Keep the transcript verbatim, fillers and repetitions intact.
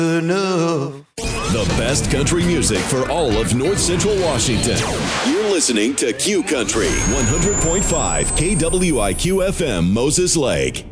enough. The best country music for all of North Central Washington. You're listening to Q Country, one hundred point five K W I Q F M, Moses Lake.